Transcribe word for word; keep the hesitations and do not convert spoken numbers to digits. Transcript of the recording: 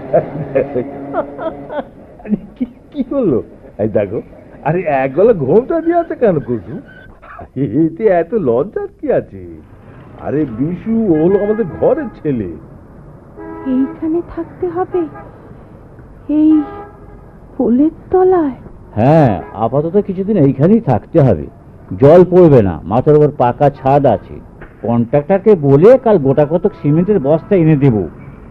কি করলো? এই দেখো, আরে এক গলা ঘোমটা দিয়ে আছে কেন কুসু? এতে এত লজ্জার কি আছে? আরে বিশু হলো আমাদের ঘরের ছেলে। এইখানে থাকতে হবে, এই ফুলের তলায়? হ্যাঁ, আপাতত কিছুদিন এইখানেই থাকতে হবে। জল পড়বে না, মাথার উপর পাকা ছাদ আছে। কন্ট্রাক্টরকে বলে কাল গোটা কতক সিমেন্টের বস্তা এনে দেবো।